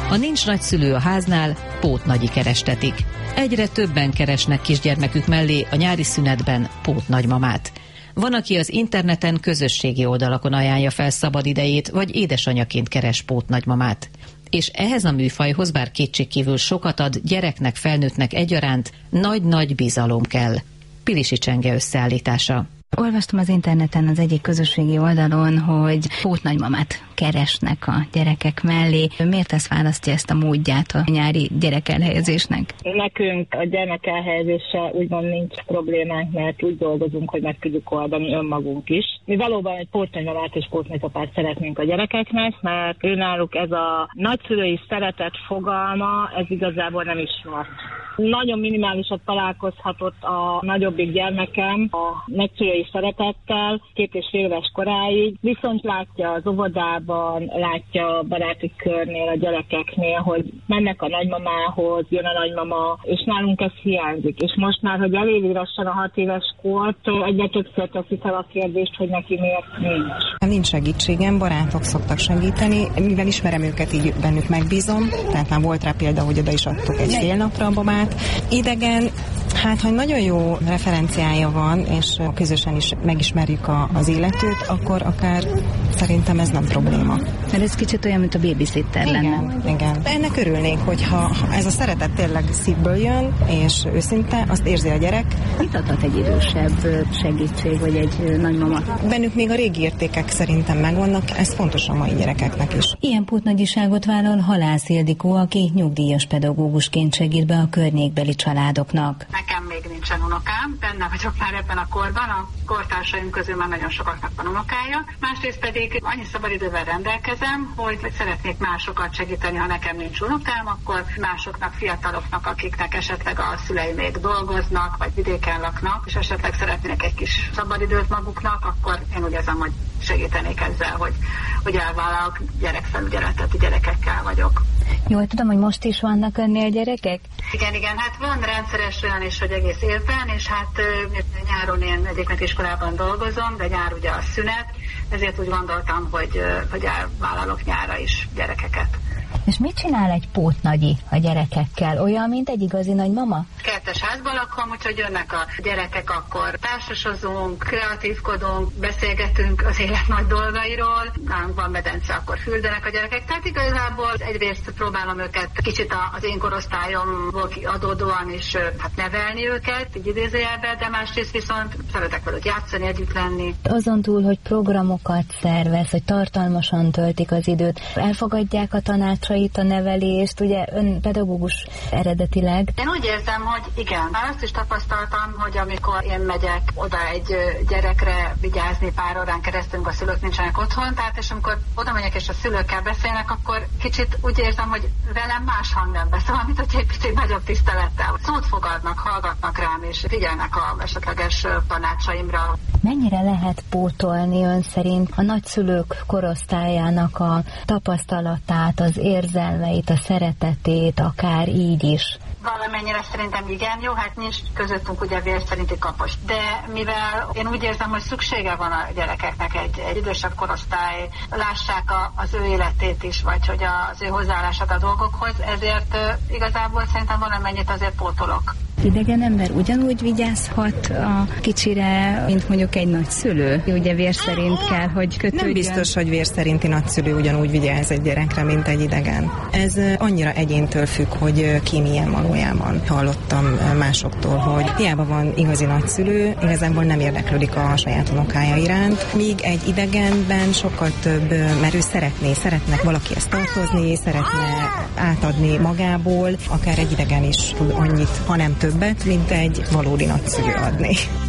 Ha nincs nagyszülő a háznál, pótnagyi kerestetik. Egyre többen keresnek kisgyermekük mellé a nyári szünetben pótnagymamát. Van, aki az interneten közösségi oldalakon ajánlja fel szabadidejét, vagy édesanyaként keres pótnagymamát. És ehhez a műfajhoz, bár kétségkívül sokat ad, gyereknek, felnőttnek egyaránt, nagy-nagy bizalom kell. Pilisi Csenge összeállítása. Olvastam az interneten az egyik közösségi oldalon, hogy pótnagymamát keresnek a gyerekek mellé. Miért ez választja ezt a módját a nyári gyerekelhelyezésnek? Nekünk a gyermekelhelyezéssel úgymond nincs problémánk, mert úgy dolgozunk, hogy meg tudjuk oldani önmagunk is. Mi valóban egy pótnagymamát és pótnagypapát szeretnénk a gyerekeknek, mert őnáluk ez a nagyszülői szeretet fogalma, ez igazából nem ismert. Nagyon minimálisat találkozhatott a nagyobbik gyermekem a nagyszülői szeretettel 2,5 éves koráig, viszont látja az óvodában, látja a baráti körnél, a gyerekeknél, hogy mennek a nagymamához, jön a nagymama, és nálunk ez hiányzik. És most már, hogy eléri lassan a 6 éves kort, egyre többször teszi fel a kérdést, hogy neki miért nincs. Nincs segítségem, barátok szoktak segíteni, mivel ismerem őket, így bennük megbízom, tehát már volt rá példa, hogy oda is adtuk egy fél napra a babát. Idegen, hát ha nagyon jó referenciája van, és közösen is megismerjük az életét, akkor akár szerintem ez nem probléma. Mert ez kicsit olyan, mint a babysitter lenne. Igen. De ennek örülnék, hogyha ez a szeretet tényleg szívből jön, és őszinte, azt érzi a gyerek. Mit adhat egy idősebb segítség, vagy egy nagymama? Bennük még a régi értékek szerintem megvannak, ez fontos a mai gyerekeknek is. Ilyen pótnagyiságot vállal Halász Ildikó, aki nyugdíjas pedagógusként segít be a környékbeli családoknak. Nekem még nincsen unokám, benne vagyok már ebben a korban, a kortársaim közül már nagyon sokaknak van unokája. Másrészt pedig annyi szabadidővel rendelkezem, hogy szeretnék másokat segíteni, ha nekem nincs unokám, akkor másoknak, fiataloknak, akiknek esetleg a szülei még dolgoznak, vagy vidéken laknak, és esetleg szeretnének egy kis szabadidőt maguknak, akkor én úgy érzem, hogy segítenék ezzel, hogy elvállalok gyerekfelügyeletet, gyerekekkel vagyok. Jól tudom, hogy most is vannak önnél gyerekek? Igen, hát van rendszeres olyan is, hogy egész évben, és hát nyáron én egyébként iskolában dolgozom, de nyár ugye a szünet, ezért úgy gondoltam, hogy elvállalok nyárra is gyerekeket. És mit csinál egy pótnagyi a gyerekekkel? Olyan, mint egy igazi nagymama? Kertes házban lakom, úgyhogy jönnek a gyerekek, akkor társasozunk, kreatívkodunk, beszélgetünk az élet nagy dolgairól, nálunk van medence, akkor fürdenek a gyerekek. Tehát igazából egyrészt próbálom őket kicsit az én korosztályomból adódóan is nevelni őket, így idézőjelben, de másrészt viszont szeretek velük játszani, együtt lenni. Azon túl, hogy programokat szervez, hogy tartalmasan töltik az időt, elfogadják a tanácsait, a nevelést, ugye ön pedagógus eredetileg. Én úgy érzem, hogy igen. Már azt is tapasztaltam, hogy amikor én megyek oda egy gyerekre vigyázni pár órán keresztül, a szülők nincsenek otthon, tehát és amikor oda megyek és a szülőkkel beszélnek, akkor kicsit úgy érzem, hogy velem más hangnemben, szóval mint hogy egy picit nagyobb tisztelettel szót fogadnak, hallgatnak rám és figyelnek a esetleges tanácsaimra. Mennyire lehet pótolni ön szerint a nagyszülők korosztályának a tapasztalatát, az érzelmeit, a szeretetét, akár így is? Valamennyire szerintem igen, jó, hát nincs közöttünk ugye vér szerinti kapos. De mivel én úgy érzem, hogy szüksége van a gyerekeknek egy idősebb korosztály, lássák az ő életét is, vagy hogy az ő hozzáállását a dolgokhoz, ezért igazából szerintem valamennyit azért pótolok. Idegen ember ugyanúgy vigyázhat a kicsire, mint mondjuk egy nagyszülő? Ugye vér szerint kell, hogy kötődjön. Nem biztos, hogy vér szerinti nagyszülő ugyanúgy vigyáz egy gyerekre, mint egy idegen. Ez annyira egyéntől függ, hogy ki milyen valójában. Hallottam másoktól, hogy hiába van igazi nagyszülő, igazából nem érdeklődik a saját unokája iránt, míg egy idegenben sokkal több, mert ő szeretne valakihez tartozni, szeretne átadni magából, akár egy idegen is tud annyit, ha nem többet, mint egy valódi nagyszülő adni.